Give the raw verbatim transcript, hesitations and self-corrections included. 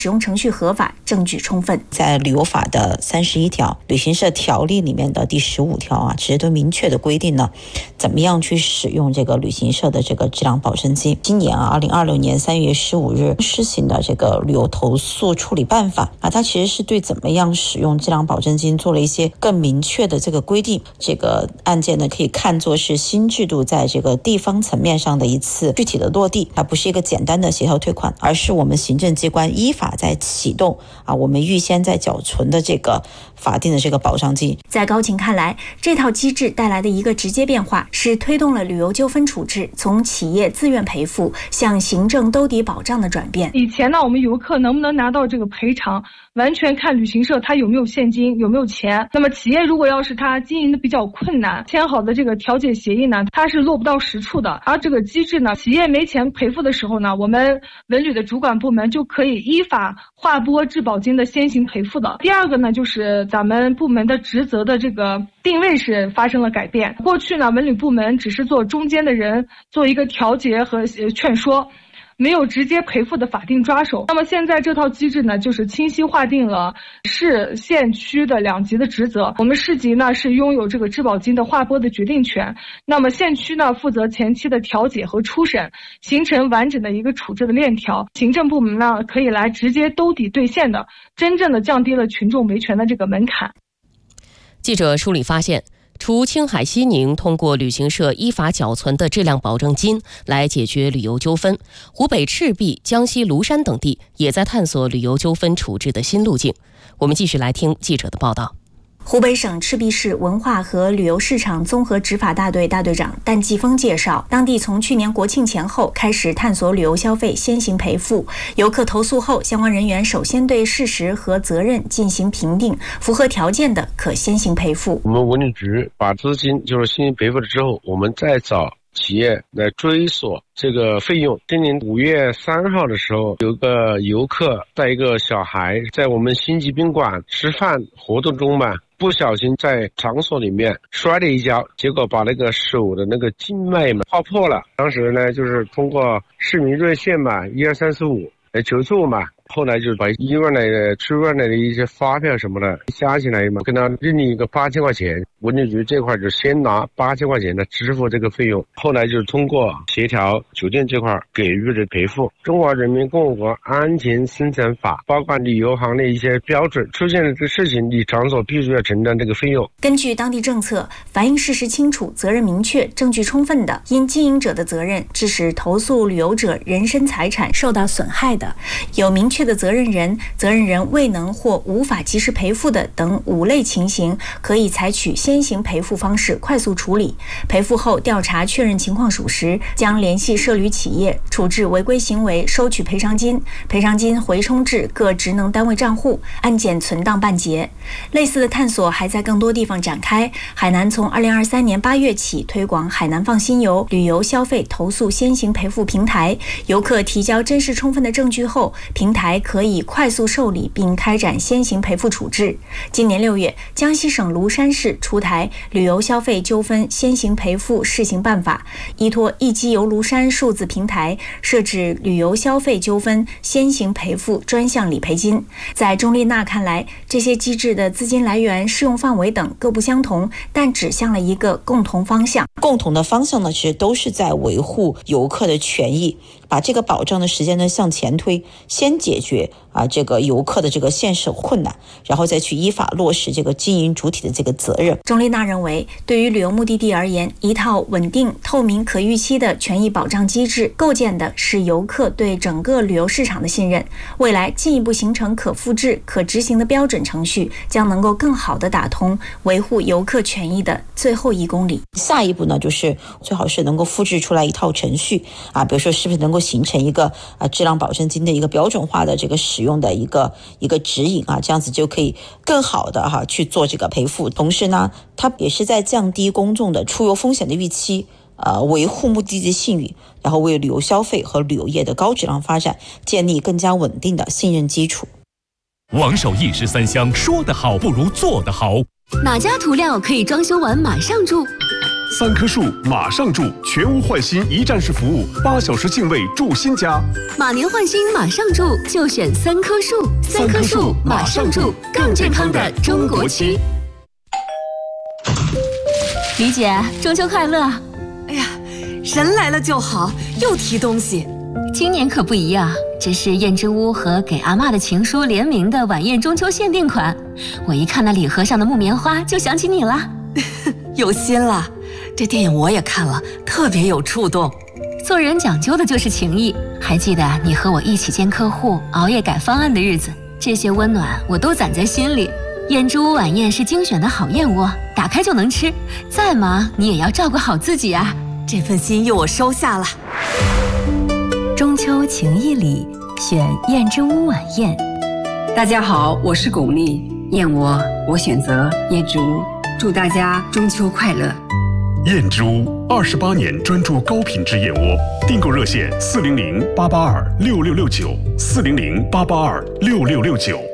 使用程序合法，证据充分。 在旅游法的三十一条、旅行社条例里面的第十五条啊，其实都明确的规定呢，怎么样去使用这个旅行社的这个质量保证金。今年啊，二零二六年三月十五日施行的这个旅游投诉处理办法啊，它其实是对怎么样使用质量保证金做了一些更明确的这个规定。这个案件呢，可以看作是新制度在这个地方层面上的一次具体的落地，它不是一个简单的协调退款，而是我们行政机关依法在启动啊，我们预先在缴存的这个法定的这个保障金。 在高晴看来，这套机制带来的一个直接变化是推动了旅游纠纷处置从企业自愿赔付向行政兜底保障的转变。 以前呢，我们游客能不能拿到这个赔偿，完全看旅行社他有没有现金，有没有钱。那么企业如果要是他经营的比较困难，签好的这个调解协议呢，它是落不到实处的。而这个机制呢，企业没钱赔付的时候呢，我们文旅的主管部门就可以依法划拨质保金的先行赔付的。第二个呢，就是咱们部门的职责的这个定位是发生了改变。过去呢，文旅部门只是做中间的人，做一个调节和劝说，没有直接赔付的法定抓手。那么现在这套机制呢，就是清晰划定了市县区的两级的职责。我们市级呢是拥有这个质保金的划拨的决定权，那么县区呢负责前期的调解和初审，形成完整的一个处置的链条。行政部门呢可以来直接兜底兑现的，真正的降低了群众维权的这个门槛。 记者梳理发现，除青海西宁通过旅行社依法缴存的质量保证金来解决旅游纠纷，湖北赤壁、江西庐山等地也在探索旅游纠纷处置的新路径。我们继续来听记者的报道。 湖北省赤壁市文化和旅游市场综合执法大队大队长单继峰介绍，当地从去年国庆前后开始探索旅游消费先行赔付，游客投诉后，相关人员首先对事实和责任进行评定，符合条件的可先行赔付。 我们文旅局把资金就是先行赔付了之后，我们再找企业来追索这个费用。今年五月三号的时候，有个游客带一个小孩在我们星级宾馆吃饭活动中嘛，不小心在场所里面摔了一跤，结果把那个手的那个静脉嘛划破了。当时呢，就是通过市民热线嘛，一二三四五来求助嘛。后来就把医院来的出院来的一些发票什么的加起来嘛，跟他认定一个八千块钱。文旅局这块就先拿八千块钱的支付这个费用，后来就通过协调酒店这块给予了赔付。中华人民共和国安全生产法包括旅游行的一些标准，出现了这个事情，你场所必须要承担这个费用。 根据当地政策，反映事实清楚、责任明确、证据充分的，因经营者的责任致使投诉旅游者人身财产受到损害的，有明确的责任人、责任人未能或无法及时赔付的等五类情形，可以采取先行赔付方式快速处理。赔付后调查确认情况属实，将联系涉旅企业处置违规行为，收取赔偿金，赔偿金回充至各职能单位账户，案件存档办结。类似的探索还在更多地方展开。海南从二零二三年八月起推广海南放心游旅游消费投诉先行赔付平台，游客提交真实充分的证据后，平台可以快速受理并开展先行赔付处置。今年六月，江西省庐山市出台旅游消费纠纷先行赔付试行办法，依托一机游庐山数字平台，设置旅游消费纠纷先行赔付专项理赔金。在钟丽娜看来，这些机制的资金来源、适用范围等各不相同，但指向了一个共同方向。 共同的方向呢，其实都是在维护游客的权益，把这个保障的时间呢向前推，先解决啊这个游客的这个现实困难，然后再去依法落实这个经营主体的这个责任。 钟丽娜认为，对于旅游目的地而言，一套稳定、透明、可预期的权益保障机制，构建的是游客对整个旅游市场的信任。未来进一步形成可复制、可执行的标准程序，将能够更好地打通维护游客权益的最后一公里。 下一步呢，就是最好是能够复制出来一套程序啊，比如说是不是能够形成一个啊质量保证金的一个标准化的这个使用的一个一个指引啊，这样子就可以更好的哈、啊、去做这个赔付。同时呢，它也是在降低公众的出游风险的预期，呃，维护目的地信誉，然后为旅游消费和旅游业的高质量发展建立更加稳定的信任基础。 王守一石三香，说得好不如做得好。 哪家涂料可以装修完马上住？ 三棵树马上住，全屋换新一站式服务，八小时净位住新家。 马年换新马上住，就选三棵树。三棵树马上住，更健康的中国区。李姐，中秋快乐！ 哎呀，人来了就好，又提东西。 今年可不一样，这是燕之屋和给阿嬷的情书联名的晚宴中秋限定款。我一看那礼盒上的木棉花，就想起你了。 有心了，这电影我也看了，特别有触动。 做人讲究的就是情谊。还记得你和我一起见客户、熬夜改方案的日子，这些温暖我都攒在心里。燕之屋晚宴是精选的好燕窝，打开就能吃。再忙你也要照顾好自己啊！ 这份心意我收下了。 中秋情谊里，选燕之屋晚宴。 大家好，我是巩俐，燕窝我选择燕之屋，祝大家中秋快乐。 燕之屋二十八年专注高品质燕窝，订购热线四零零八八二六六六九四零零八八二六六六九。